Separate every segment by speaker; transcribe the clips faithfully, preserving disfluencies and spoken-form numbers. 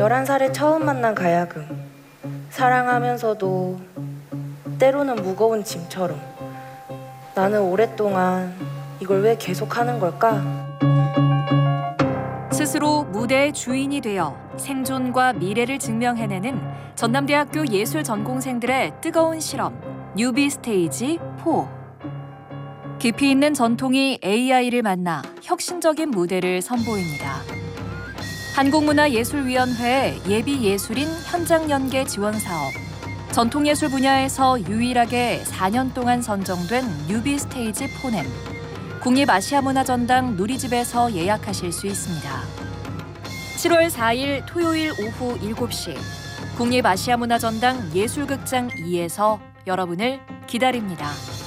Speaker 1: 열한 살에 처음 만난 가야금. 사랑하면서도 때로는 무거운 짐처럼. 나는 오랫동안 이걸 왜 계속하는 걸까?
Speaker 2: 스스로 무대의 주인이 되어 생존과 미래를 증명해내는 전남대학교 예술전공생들의 뜨거운 실험, 뉴비 스테이지 사. 깊이 있는 전통이 에이아이를 만나 혁신적인 무대를 선보입니다. 한국문화예술위원회의 예비예술인 현장연계 지원사업, 전통예술 분야에서 유일하게 사 년 동안 선정된 뉴비 스테이지 사엠, 국립아시아문화전당 누리집에서 예약하실 수 있습니다. 칠월 사일 토요일 오후 일곱 시 국립아시아문화전당 예술극장 이에서 여러분을 기다립니다.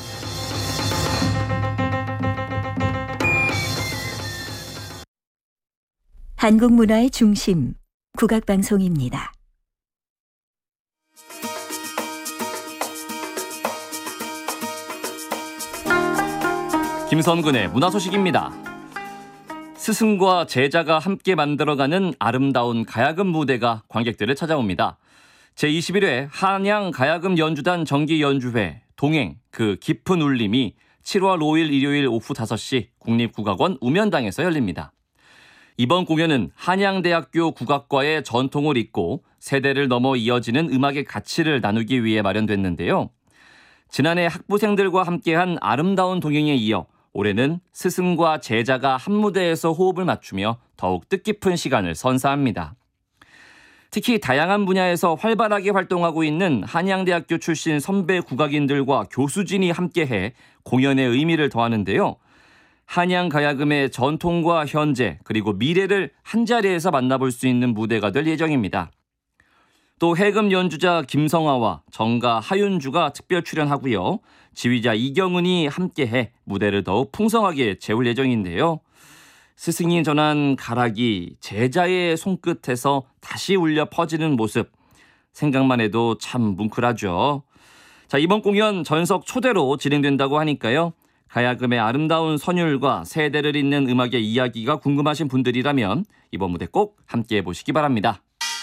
Speaker 3: 한국 문화의 중심, 국악방송입니다.
Speaker 4: 김선근의 문화소식입니다. 스승과 제자가 함께 만들어가는 아름다운 가야금 무대가 관객들을 찾아옵니다. 제이십일 회 한양 가야금 연주단 정기연주회 동행 그 깊은 울림이 칠월 오일 일요일 오후 다섯 시 국립국악원 우면당에서 열립니다. 이번 공연은 한양대학교 국악과의 전통을 잇고 세대를 넘어 이어지는 음악의 가치를 나누기 위해 마련됐는데요. 지난해 학부생들과 함께한 아름다운 동행에 이어 올해는 스승과 제자가 한 무대에서 호흡을 맞추며 더욱 뜻깊은 시간을 선사합니다. 특히 다양한 분야에서 활발하게 활동하고 있는 한양대학교 출신 선배 국악인들과 교수진이 함께해 공연의 의미를 더하는데요. 한양가야금의 전통과 현재 그리고 미래를 한자리에서 만나볼 수 있는 무대가 될 예정입니다. 또 해금 연주자 김성아와 정가 하윤주가 특별 출연하고요. 지휘자 이경은이 함께해 무대를 더욱 풍성하게 채울 예정인데요. 스승이 전한 가락이 제자의 손끝에서 다시 울려 퍼지는 모습, 생각만 해도 참 뭉클하죠. 자, 이번 공연 전석 초대로 진행된다고 하니까요. 가야금의 아름다운 선율과 세대를 잇는 음악의 이야기가 궁금하신 분들이라면 이번 무대 꼭 함께해 보시기 바랍니다.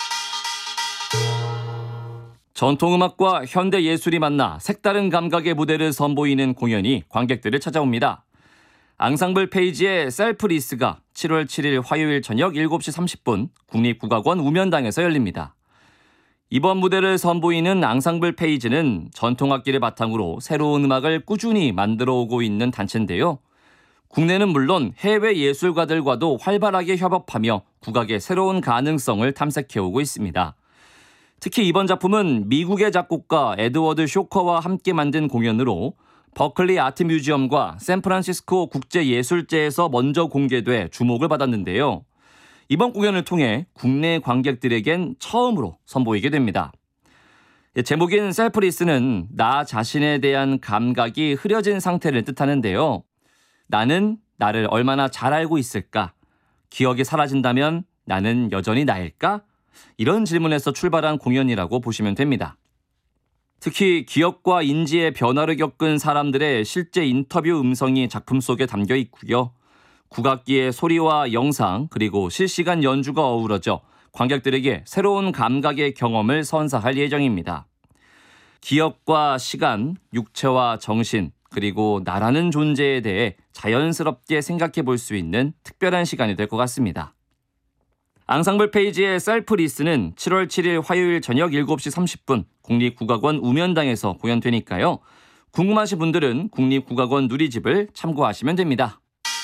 Speaker 4: 전통음악과 현대예술이 만나 색다른 감각의 무대를 선보이는 공연이 관객들을 찾아옵니다. 앙상블 페이지의 셀프리스가 칠월 칠일 화요일 저녁 일곱 시 삼십 분 국립국악원 우면당에서 열립니다. 이번 무대를 선보이는 앙상블 페이지는 전통악기를 바탕으로 새로운 음악을 꾸준히 만들어 오고 있는 단체인데요. 국내는 물론 해외 예술가들과도 활발하게 협업하며 국악의 새로운 가능성을 탐색해오고 있습니다. 특히 이번 작품은 미국의 작곡가 에드워드 쇼커와 함께 만든 공연으로 버클리 아트 뮤지엄과 샌프란시스코 국제예술제에서 먼저 공개돼 주목을 받았는데요. 이번 공연을 통해 국내 관객들에겐 처음으로 선보이게 됩니다. 제목인 셀프리스는 나 자신에 대한 감각이 흐려진 상태를 뜻하는데요. 나는 나를 얼마나 잘 알고 있을까? 기억이 사라진다면 나는 여전히 나일까? 이런 질문에서 출발한 공연이라고 보시면 됩니다. 특히 기억과 인지의 변화를 겪은 사람들의 실제 인터뷰 음성이 작품 속에 담겨 있고요. 국악기의 소리와 영상 그리고 실시간 연주가 어우러져 관객들에게 새로운 감각의 경험을 선사할 예정입니다. 기억과 시간, 육체와 정신 그리고 나라는 존재에 대해 자연스럽게 생각해 볼 수 있는 특별한 시간이 될 것 같습니다. 앙상블 페이지의 셀프리스는 칠월 칠일 화요일 저녁 일곱 시 삼십 분 국립국악원 우면당에서 공연되니까요. 궁금하신 분들은 국립국악원 누리집을 참고하시면 됩니다.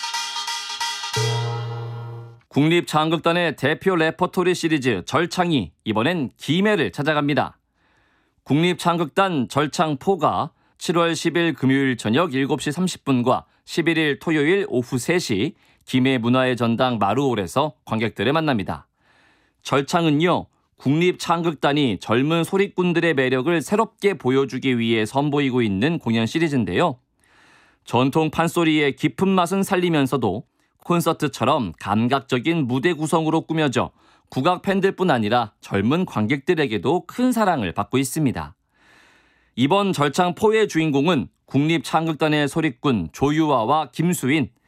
Speaker 4: 국립장극단의 대표 레퍼토리 시리즈 절창이 이번엔 김해를 찾아갑니다. 국립장극단 절창사가 칠월 십일 금요일 저녁 일곱 시 삼십 분과 십일일 토요일 오후 세 시 김해 문화의 전당 마루홀에서 관객들을 만납니다. 절창은요, 국립창극단이 젊은 소리꾼들의 매력을 새롭게 보여주기 위해 선보이고 있는 공연 시리즈인데요. 전통 판소리의 깊은 맛은 살리면서도 콘서트처럼 감각적인 무대 구성으로 꾸며져 국악 팬들뿐 아니라 젊은 관객들에게도 큰 사랑을 받고 있습니다. 이번 절창사의 주인공은 국립창극단의 소리꾼 조유아와 김수인,